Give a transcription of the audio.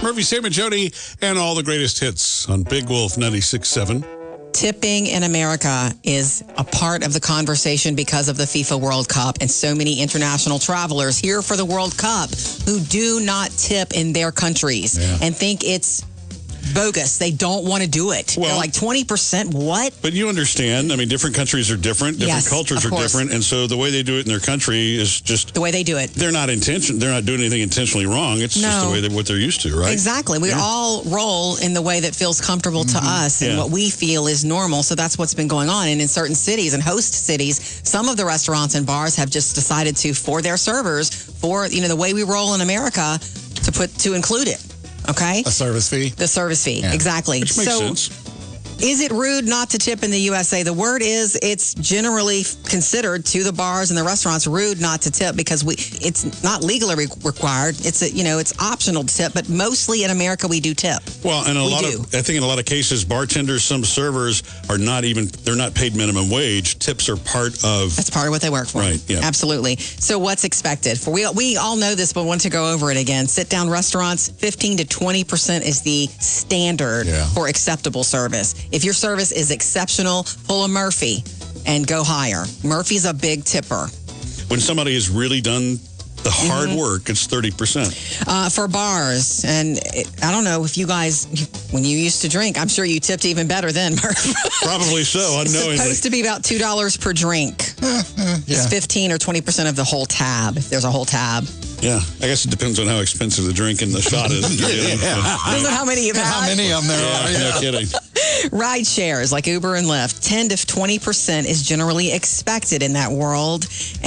Murphy, Sam, and Jody, and all the greatest hits on Big Wolf 96.7. Tipping in America is a part of the conversation because of the FIFA World Cup and so many international travelers here for the World Cup who do not tip in their countries and think it's bogus. They don't want to do it. Well, they're like 20%. What? But you understand, I mean, different countries are different. Different cultures are different. And so the way they do it in their country is just the way they do it. They're not doing anything intentionally wrong. It's just the way that what they're used to, right? Exactly. We all roll in the way that feels comfortable to us and what we feel is normal. So that's what's been going on. And in certain cities and host cities, some of the restaurants and bars have just decided to, for their servers, for the way we roll in America, to include it. Okay? A service fee? The service fee, exactly. Which makes sense. Is it rude not to tip in the USA? The word is it's generally considered to the bars and the restaurants rude not to tip because it's not legally required. It's it's optional to tip, but mostly in America we do tip. Well, and I think in a lot of cases, bartenders, some servers they're not paid minimum wage. Tips are that's part of what they work for. Right. Yeah. Absolutely. So what's expected? We all know this, but want to go over it again. Sit down restaurants, 15 to 20% is the standard for acceptable service. If your service is exceptional, pull a Murphy and go higher. Murphy's a big tipper. When somebody has really done the hard work, it's 30%. For bars, and I don't know if you guys, when you used to drink, I'm sure you tipped even better then, Murph. Probably so, unknowingly. It's supposed to be about $2 per drink. It's 15 or 20% of the whole tab, if there's a whole tab. Yeah, I guess it depends on how expensive the drink and the shot is. Depends on how many you've had. How many of them there are. No kidding. Ride shares like Uber and Lyft, 10 to 20% is generally expected in that world.